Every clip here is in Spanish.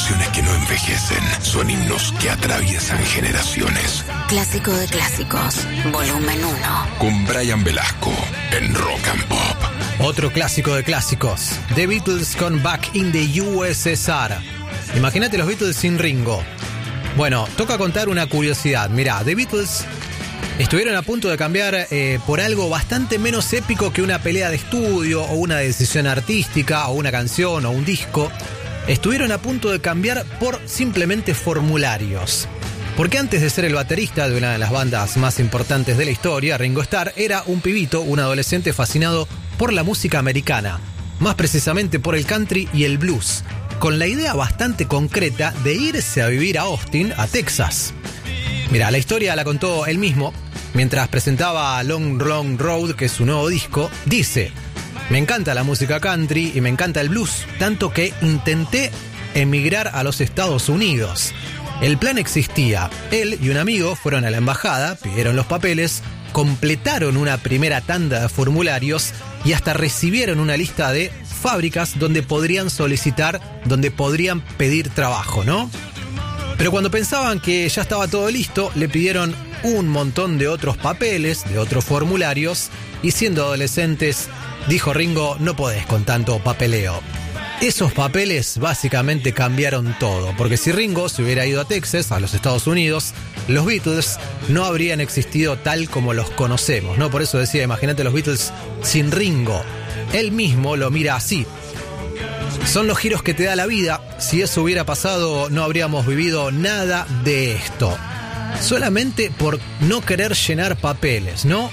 canciones que no envejecen, son himnos que atraviesan generaciones. Clásico de clásicos, volumen 1. Con Brian Velasco en Rock and Pop. Otro clásico de clásicos, The Beatles con Back in the USSR. Imagínate los Beatles sin Ringo. Bueno, toca contar una curiosidad. Mirá, The Beatles estuvieron a punto de cambiar por algo bastante menos épico que una pelea de estudio o una decisión artística o una canción o un disco. Estuvieron a punto de cambiar por simplemente formularios. Porque antes de ser el baterista de una de las bandas más importantes de la historia, Ringo Starr era un pibito, un adolescente fascinado por la música americana, más precisamente por el country y el blues, con la idea bastante concreta de irse a vivir a Austin, a Texas. Mira, la historia la contó él mismo mientras presentaba Long Long Road, que es su nuevo disco. Dice: me encanta la música country y me encanta el blues, tanto que intenté emigrar a los Estados Unidos. El plan existía. Él y un amigo fueron a la embajada, pidieron los papeles, completaron una primera tanda de formularios y hasta recibieron una lista de fábricas donde podrían solicitar, donde podrían pedir trabajo, ¿no? Pero cuando pensaban que ya estaba todo listo, le pidieron un montón de otros papeles, de otros formularios, y siendo adolescentes, dijo Ringo, no podés con tanto papeleo. Esos papeles básicamente cambiaron todo, porque si Ringo se hubiera ido a Texas, a los Estados Unidos, los Beatles no habrían existido tal como los conocemos, ¿no? Por eso decía, imagínate los Beatles sin Ringo. Él mismo lo mira así. Son los giros que te da la vida. Si eso hubiera pasado, no habríamos vivido nada de esto. Solamente por no querer llenar papeles, ¿no?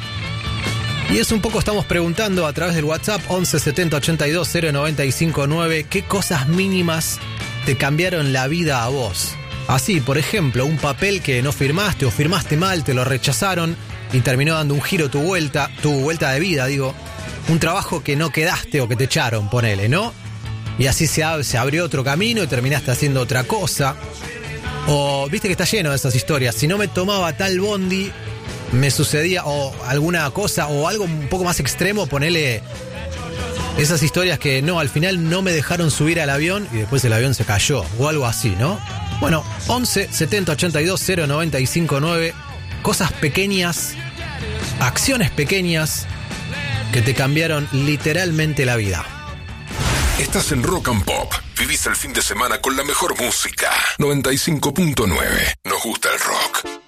Y eso un poco estamos preguntando a través del WhatsApp 11 70 82 095 9. ¿Qué cosas mínimas te cambiaron la vida a vos? Así, por ejemplo, un papel que no firmaste o firmaste mal, te lo rechazaron y terminó dando un giro tu vuelta de vida, digo. Un trabajo que no quedaste o que te echaron, ponele, ¿no? Y así se abrió otro camino y terminaste haciendo otra cosa. O, viste que está lleno de esas historias. Si no me tomaba tal bondi, me sucedía o alguna cosa o algo un poco más extremo, ponele esas historias que no, al final no me dejaron subir al avión y después el avión se cayó o algo así, ¿no? Bueno, 11 70 82 095 9. Cosas pequeñas, acciones pequeñas que te cambiaron literalmente la vida. Estás en Rock and Pop. Vivís el fin de semana con la mejor música. 95.9. Nos gusta el rock.